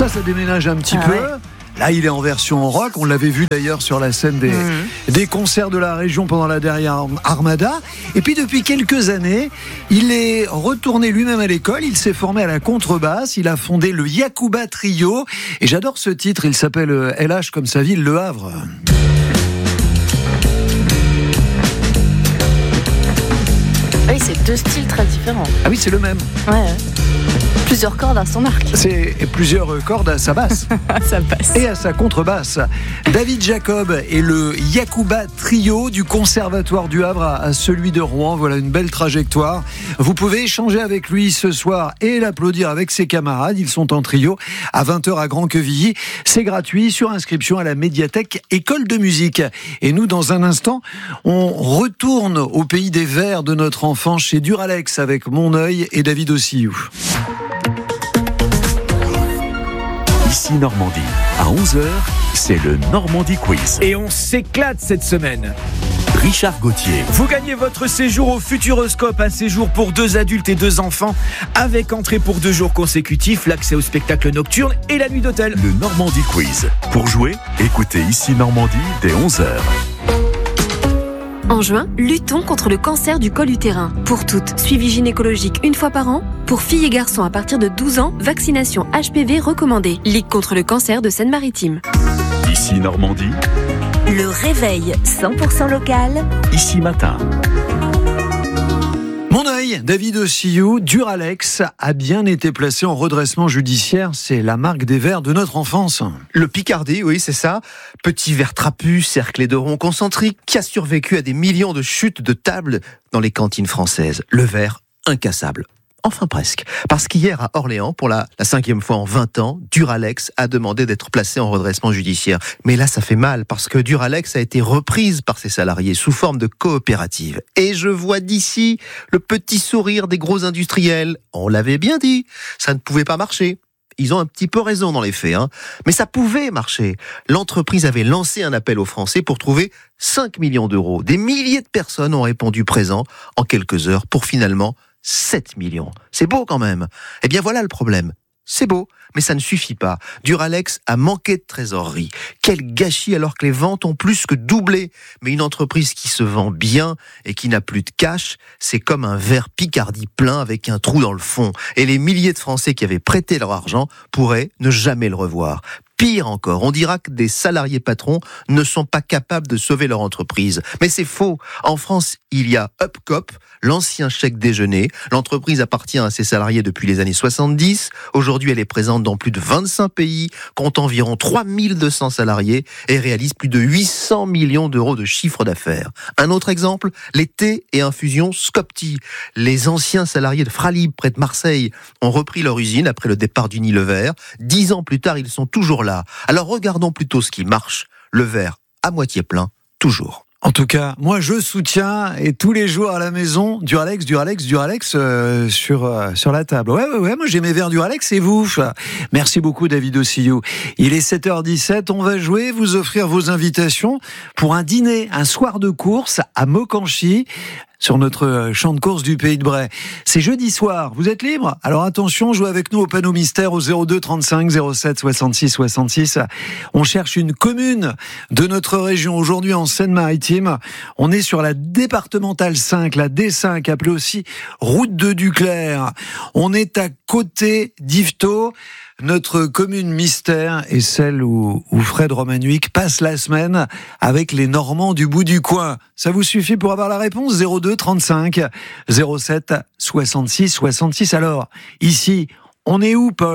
ça déménage un petit peu. Ouais. Là, il est en version rock. On l'avait vu d'ailleurs sur la scène des concerts de la région pendant la dernière Armada. Et puis, depuis quelques années, il est retourné lui-même à l'école. Il s'est formé à la contrebasse. Il a fondé le Yacouba Trio. Et j'adore ce titre. Il s'appelle LH comme sa ville, Le Havre. Oui, c'est deux styles très différents. Ah oui, c'est le même. Ouais. Plusieurs cordes à son arc. C'est plusieurs cordes à sa basse. Ça passe. Et à sa contrebasse. David Jacob et le Yacouba Trio du Conservatoire du Havre à celui de Rouen. Voilà une belle trajectoire. Vous pouvez échanger avec lui ce soir et l'applaudir avec ses camarades. Ils sont en trio à 20h à Grand-Quevilly. C'est gratuit sur inscription à la médiathèque École de musique. Et nous, dans un instant, on retourne au pays des vers de notre enfance chez Duralex avec Mon Oeil et David Ossillou. Ici Normandie, à 11h, c'est le Normandie Quiz. Et on s'éclate cette semaine. Richard Gauthier, Vous gagnez votre séjour au Futuroscope, un séjour pour 2 adultes et 2 enfants, avec entrée pour 2 jours consécutifs, l'accès au spectacle nocturne et la nuit d'hôtel. le Normandie Quiz. Pour jouer, écoutez Ici Normandie dès 11h. En juin, luttons contre le cancer du col utérin. Pour toutes, suivi gynécologique une fois par an. Pour filles et garçons à partir de 12 ans, vaccination HPV recommandée. Ligue contre le cancer de Seine-Maritime. Ici Normandie, Le réveil 100% local. ici matin. Mon Oeil, David Ossillou, Duralex a bien été placé en redressement judiciaire. C'est la marque des vers de notre enfance. Le Picardie, oui, c'est ça. Petit ver trapu, cerclé de ronds concentriques, qui a survécu à des millions de chutes de tables dans les cantines françaises. Le ver incassable. Enfin presque. Parce qu'hier à Orléans, pour la 5e fois en 20 ans, Duralex a demandé d'être placé en redressement judiciaire. Mais là, ça fait mal, parce que Duralex a été reprise par ses salariés sous forme de coopérative. Et je vois d'ici le petit sourire des gros industriels. On l'avait bien dit, ça ne pouvait pas marcher. Ils ont un petit peu raison dans les faits, mais ça pouvait marcher. L'entreprise avait lancé un appel aux Français pour trouver 5 millions d'euros. Des milliers de personnes ont répondu présent en quelques heures pour finalement 7 millions. C'est beau quand même. Eh bien voilà le problème. C'est beau, mais ça ne suffit pas. Duralex a manqué de trésorerie. Quel gâchis alors que les ventes ont plus que doublé. Mais une entreprise qui se vend bien et qui n'a plus de cash, c'est comme un verre Picardie plein avec un trou dans le fond. Et les milliers de Français qui avaient prêté leur argent pourraient ne jamais le revoir. Pire encore, on dira que des salariés patrons ne sont pas capables de sauver leur entreprise. Mais c'est faux. En France, il y a Upcop, l'ancien chèque déjeuner. L'entreprise appartient à ses salariés depuis les années 70. Aujourd'hui, elle est présente dans plus de 25 pays, compte environ 3200 salariés et réalise plus de 800 millions d'euros de chiffre d'affaires. Un autre exemple, les thés et infusions Scopti. Les anciens salariés de Fralib, près de Marseille, ont repris leur usine après le départ d'Unilever. 10 ans plus tard, ils sont toujours là. Alors regardons plutôt ce qui marche. Le verre à moitié plein, toujours. En tout cas, moi je soutiens, et tous les jours à la maison, Duralex sur la table. Ouais, moi j'ai mes verres Duralex et vous. Merci beaucoup David Ossillou. Il est 7h17, on va jouer, vous offrir vos invitations pour un dîner, un soir de course à Mocanchy, sur notre champ de course du Pays de Bray. C'est jeudi soir, vous êtes libre? Alors attention, jouez avec nous au panneau mystère au 02 35 07 66 66. On cherche une commune de notre région aujourd'hui en Seine-Maritime. On est sur la départementale 5, la D5, appelée aussi route de Duclair. On est à côté d'Yvetot. Notre commune mystère est celle où Fred Romanuik passe la semaine avec les Normands du bout du coin. Ça vous suffit pour avoir la réponse? 02 35 07 66 66. Alors, ici, on est où, Paul ?